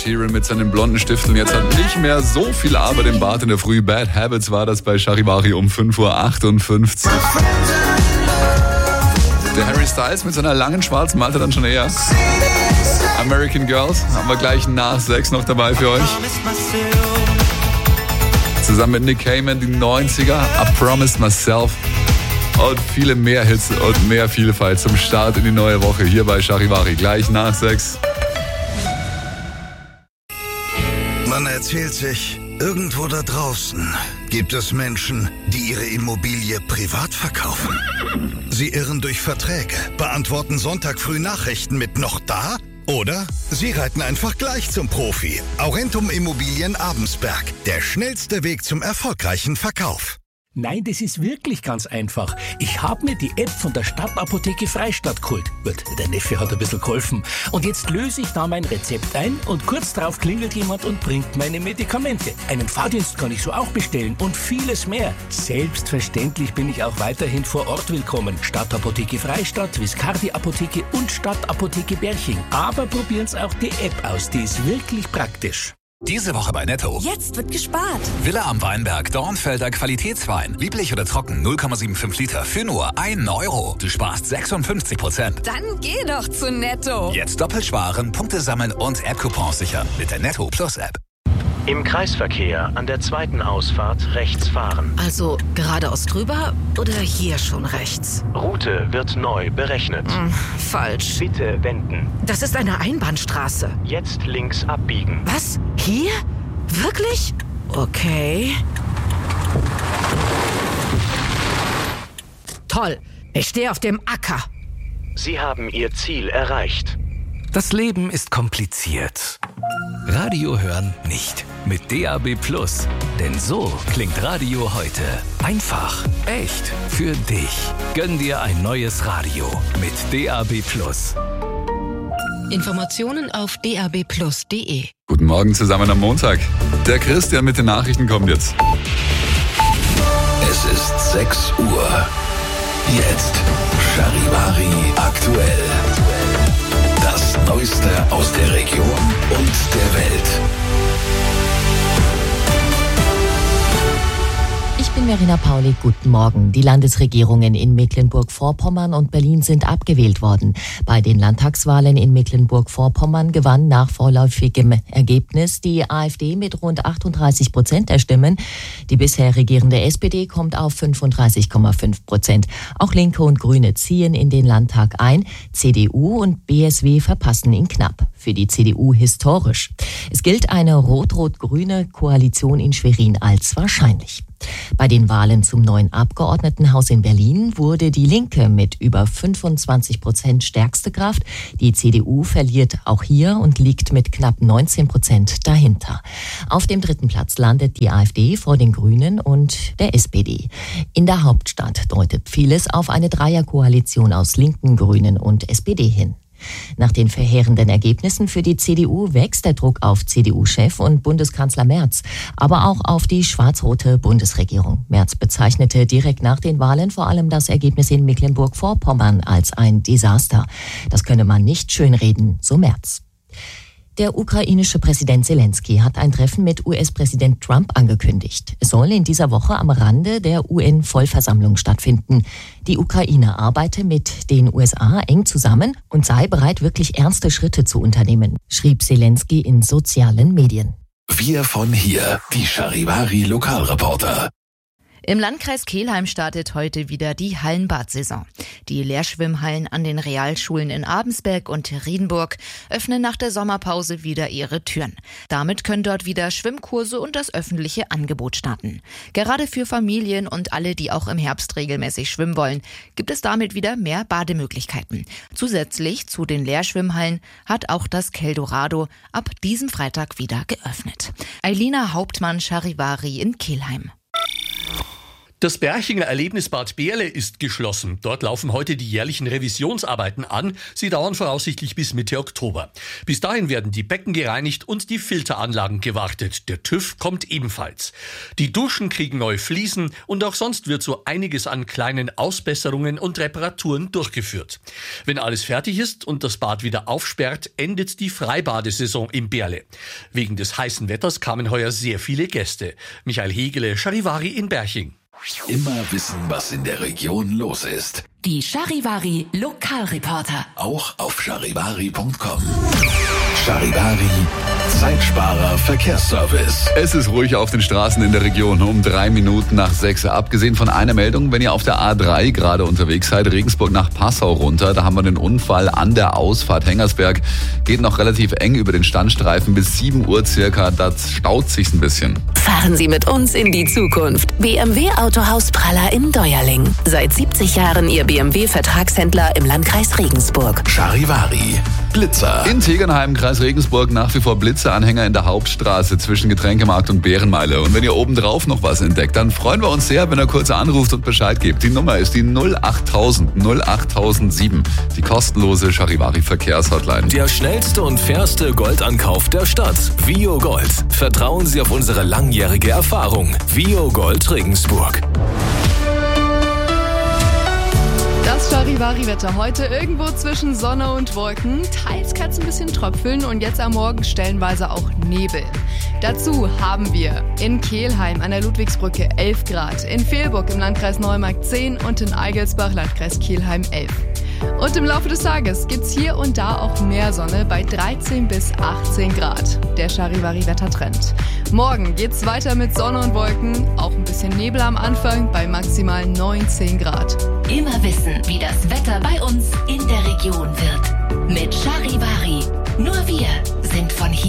Sheeran mit seinen blonden Stiften. Jetzt hat nicht mehr so viel Arbeit im Bad in der Früh. Bad Habits war das bei Charivari um 5.58 Uhr. Der Harry Styles mit seiner langen schwarzen Malte dann schon eher. American Girls haben wir gleich nach 6 noch dabei für euch. Zusammen mit Nick Cayman die 90er, I Promised Myself. Und viele mehr Hits und mehr Vielfalt zum Start in die neue Woche hier bei Charivari. Gleich nach 6. Man erzählt sich, irgendwo da draußen gibt es Menschen, die ihre Immobilie privat verkaufen. Sie irren durch Verträge, beantworten Sonntag früh Nachrichten mit "noch da" oder sie reiten einfach gleich zum Profi. Aurentum Immobilien Abensberg, der schnellste Weg zum erfolgreichen Verkauf. Nein, das ist wirklich ganz einfach. Ich habe mir die App von der Stadtapotheke Freistadt geholt. Gut, der Neffe hat ein bisschen geholfen. Und jetzt löse ich da mein Rezept ein und kurz darauf klingelt jemand und bringt meine Medikamente. Einen Fahrdienst kann ich so auch bestellen und vieles mehr. Selbstverständlich bin ich auch weiterhin vor Ort willkommen. Stadtapotheke Freistadt, Viscardi Apotheke und Stadtapotheke Berching. Aber probieren's auch die App aus, die ist wirklich praktisch. Diese Woche bei Netto. Jetzt wird gespart. Villa am Weinberg, Dornfelder Qualitätswein. Lieblich oder trocken, 0,75 Liter für nur 1 Euro. Du sparst 56%. Dann geh doch zu Netto. Jetzt doppelt sparen, Punkte sammeln und App-Coupons sichern mit der Netto Plus App. Im Kreisverkehr an der zweiten Ausfahrt rechts fahren. Also geradeaus drüber oder hier schon rechts? Route wird neu berechnet. Falsch. Bitte wenden. Das ist eine Einbahnstraße. Jetzt links abbiegen. Was? Hier? Wirklich? Okay. Toll. Ich stehe auf dem Acker. Sie haben Ihr Ziel erreicht. Das Leben ist kompliziert. Radio hören nicht. Mit DAB+. Denn so klingt Radio heute. Einfach, echt, für dich. Gönn dir ein neues Radio mit DAB+. Informationen auf dabplus.de. Guten Morgen zusammen am Montag. Der Christian mit den Nachrichten kommt jetzt. Es ist 6 Uhr. Jetzt Charivari aktuell. Das Neueste aus der Region und der Welt. Ich bin Verena Pauli, guten Morgen. Die Landesregierungen in Mecklenburg-Vorpommern und Berlin sind abgewählt worden. Bei den Landtagswahlen in Mecklenburg-Vorpommern gewann nach vorläufigem Ergebnis die AfD mit rund 38% der Stimmen. Die bisher regierende SPD kommt auf 35,5%. Auch Linke und Grüne ziehen in den Landtag ein. CDU und BSW verpassen ihn knapp. Für die CDU historisch. Es gilt eine rot-rot-grüne Koalition in Schwerin als wahrscheinlich. Bei den Wahlen zum neuen Abgeordnetenhaus in Berlin wurde die Linke mit über 25% stärkste Kraft. Die CDU verliert auch hier und liegt mit knapp 19% dahinter. Auf dem 3. Platz landet die AfD vor den Grünen und der SPD. In der Hauptstadt deutet vieles auf eine Dreierkoalition aus Linken, Grünen und SPD hin. Nach den verheerenden Ergebnissen für die CDU wächst der Druck auf CDU-Chef und Bundeskanzler Merz, aber auch auf die schwarz-rote Bundesregierung. Merz bezeichnete direkt nach den Wahlen vor allem das Ergebnis in Mecklenburg-Vorpommern als ein Desaster. Das könne man nicht schönreden, so Merz. Der ukrainische Präsident Zelensky hat ein Treffen mit US-Präsident Trump angekündigt. Es soll in dieser Woche am Rande der UN-Vollversammlung stattfinden. Die Ukraine arbeite mit den USA eng zusammen und sei bereit, wirklich ernste Schritte zu unternehmen, schrieb Zelensky in sozialen Medien. Wir von hier, die Charivari Lokalreporter. Im Landkreis Kelheim startet heute wieder die Hallenbad-Saison. Die Lehrschwimmhallen an den Realschulen in Abensberg und Riedenburg öffnen nach der Sommerpause wieder ihre Türen. Damit können dort wieder Schwimmkurse und das öffentliche Angebot starten. Gerade für Familien und alle, die auch im Herbst regelmäßig schwimmen wollen, gibt es damit wieder mehr Bademöglichkeiten. Zusätzlich zu den Lehrschwimmhallen hat auch das Keldorado ab diesem Freitag wieder geöffnet. Eilina Hauptmann, Charivari in Kelheim. Das Berchinger Erlebnisbad Beerle ist geschlossen. Dort laufen heute die jährlichen Revisionsarbeiten an. Sie dauern voraussichtlich bis Mitte Oktober. Bis dahin werden die Becken gereinigt und die Filteranlagen gewartet. Der TÜV kommt ebenfalls. Die Duschen kriegen neue Fliesen und auch sonst wird so einiges an kleinen Ausbesserungen und Reparaturen durchgeführt. Wenn alles fertig ist und das Bad wieder aufsperrt, endet die Freibadesaison im Beerle. Wegen des heißen Wetters kamen heuer sehr viele Gäste. Michael Hegele, Charivari in Berching. Immer wissen, was in der Region los ist. Die Charivari Lokalreporter. Auch auf charivari.com. Charivari, Zeitsparer Verkehrsservice. Es ist ruhig auf den Straßen in der Region um 3 Minuten nach 6. Abgesehen von einer Meldung, wenn ihr auf der A3 gerade unterwegs seid, Regensburg nach Passau runter, da haben wir den Unfall an der Ausfahrt Hengersberg. Geht noch relativ eng über den Standstreifen bis 7 Uhr circa, da staut sich's ein bisschen. Fahren Sie mit uns in die Zukunft. BMW Autohaus Praller in Deuerling. Seit 70 Jahren Ihr BMW-Vertragshändler im Landkreis Regensburg. Charivari, Blitzer. In Tegernheim, Kreis Regensburg, nach wie vor Blitzeranhänger in der Hauptstraße zwischen Getränkemarkt und Bärenmeile. Und wenn ihr obendrauf noch was entdeckt, dann freuen wir uns sehr, wenn ihr kurz anruft und Bescheid gebt. Die Nummer ist die 08000 08007, die kostenlose Charivari-Verkehrshotline. Der schnellste und fairste Goldankauf der Stadt. Vio Gold. Vertrauen Sie auf unsere langjährige Erfahrung. Vio Gold Regensburg. Das Charivari-Wetter heute irgendwo zwischen Sonne und Wolken. Teils kann es ein bisschen tröpfeln und jetzt am Morgen stellenweise auch Nebel. Dazu haben wir in Kelheim an der Ludwigsbrücke 11 Grad, in Fehlburg im Landkreis Neumarkt 10 und in Eigelsbach, Landkreis Kelheim 11. Und im Laufe des Tages gibt's hier und da auch mehr Sonne bei 13 bis 18 Grad. Der Charivari-Wettertrend. Morgen geht's weiter mit Sonne und Wolken, auch ein bisschen Nebel am Anfang bei maximal 19 Grad. Immer wissen, wie das Wetter bei uns in der Region wird. Mit Charivari. Nur wir sind von hier.